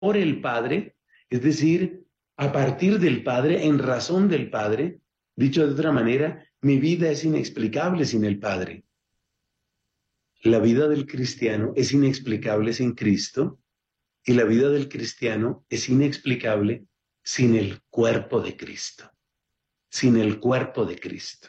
por el Padre, es decir, a partir del Padre, en razón del Padre. Dicho de otra manera, mi vida es inexplicable sin el Padre. La vida del cristiano es inexplicable sin Cristo y la vida del cristiano es inexplicable sin el cuerpo de Cristo. Sin el cuerpo de Cristo.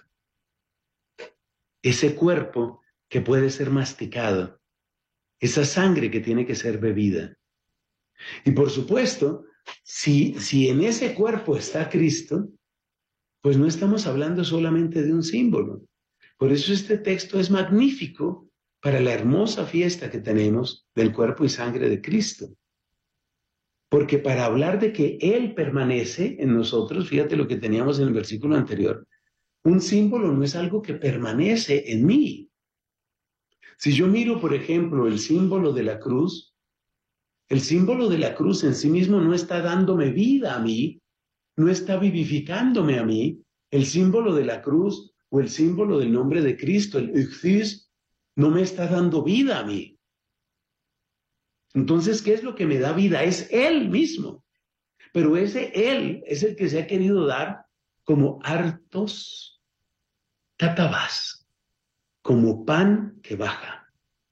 Ese cuerpo que puede ser masticado, esa sangre que tiene que ser bebida. Y por supuesto, si en ese cuerpo está Cristo, pues no estamos hablando solamente de un símbolo. Por eso este texto es magnífico para la hermosa fiesta que tenemos del cuerpo y sangre de Cristo. Porque para hablar de que Él permanece en nosotros, fíjate lo que teníamos en el versículo anterior, un símbolo no es algo que permanece en mí. Si yo miro, por ejemplo, el símbolo de la cruz, el símbolo de la cruz en sí mismo no está dándome vida a mí, no está vivificándome a mí. El símbolo de la cruz o el símbolo del nombre de Cristo, el Ichthys, no me está dando vida a mí. Entonces, ¿qué es lo que me da vida? Es Él mismo. Pero ese Él es el que se ha querido dar como artos tatabás, como pan que baja.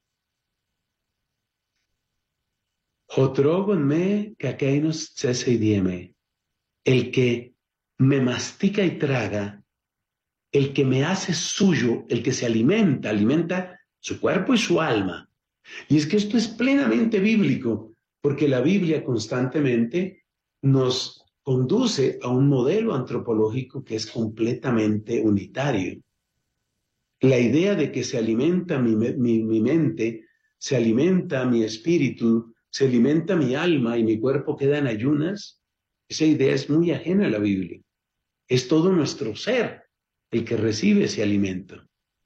Jotrogon me kakeinos tseseidieme. El que me mastica y traga, el que me hace suyo, el que se alimenta su cuerpo y su alma. Y es que esto es plenamente bíblico, porque la Biblia constantemente nos conduce a un modelo antropológico que es completamente unitario. La idea de que se alimenta mi mente, se alimenta mi espíritu, se alimenta mi alma y mi cuerpo queda en ayunas, esa idea es muy ajena a la Biblia. Es todo nuestro ser el que recibe ese alimento.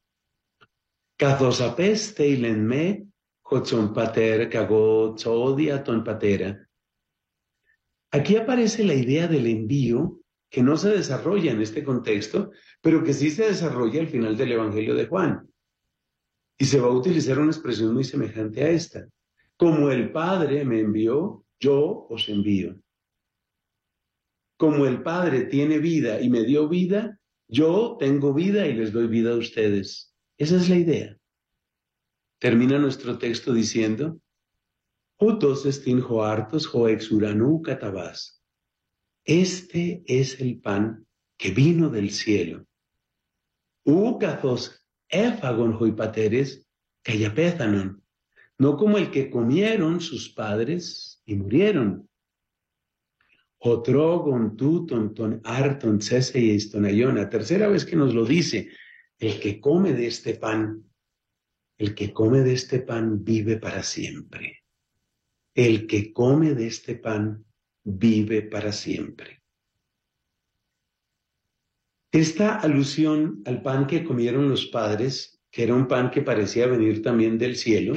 Καθώς τέιλεν με, χοτσον πατέρα, καγό τσόδια τον πατέρα. Aquí aparece la idea del envío que no se desarrolla en este contexto, pero que sí se desarrolla al final del Evangelio de Juan. Y se va a utilizar una expresión muy semejante a esta. Como el Padre me envió, yo os envío. Como el Padre tiene vida y me dio vida, yo tengo vida y les doy vida a ustedes. Esa es la idea. Termina nuestro texto diciendo, Utos estin hoartos ho exuranu catabás. Este es el pan que vino del cielo. Ucathos éfagon hoipateres cayapézanon. No como el que comieron sus padres y murieron. Otrogon tuton ton arton cese y estonayona. Tercera vez que nos lo dice. El que come de este pan vive para siempre. El que come de este pan vive para siempre. Esta alusión al pan que comieron los padres, que era un pan que parecía venir también del cielo,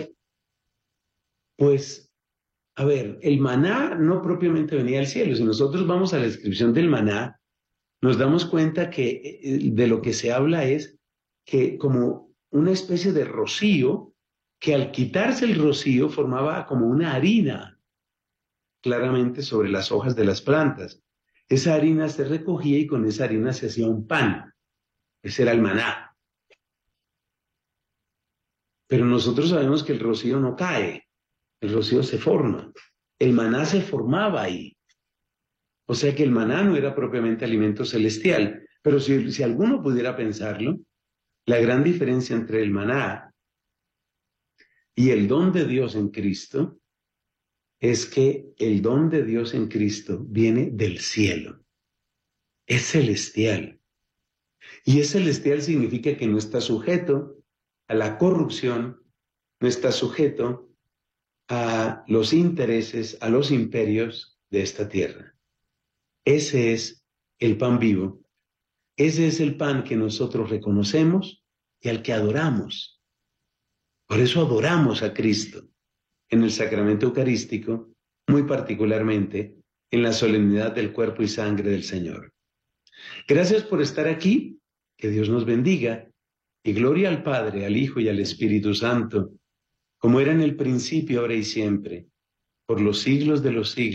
pues, a ver, el maná no propiamente venía del cielo. Si nosotros vamos a la descripción del maná, nos damos cuenta que de lo que se habla es que como una especie de rocío, que al quitarse el rocío formaba como una harina, claramente sobre las hojas de las plantas. Esa harina se recogía y con esa harina se hacía un pan. Ese era el maná. Pero nosotros sabemos que el rocío no cae, el rocío se forma. El maná se formaba ahí. O sea que el maná no era propiamente alimento celestial. Pero si alguno pudiera pensarlo, la gran diferencia entre el maná y el don de Dios en Cristo es que el don de Dios en Cristo viene del cielo. Es celestial. Y es celestial significa que no está sujeto a la corrupción, no está sujeto a los intereses, a los imperios de esta tierra. Ese es el pan vivo. Ese es el pan que nosotros reconocemos y al que adoramos. Por eso adoramos a Cristo en el sacramento eucarístico, muy particularmente en la solemnidad del cuerpo y sangre del Señor. Gracias por estar aquí, que Dios nos bendiga, y gloria al Padre, al Hijo y al Espíritu Santo, como era en el principio, ahora y siempre, por los siglos de los siglos.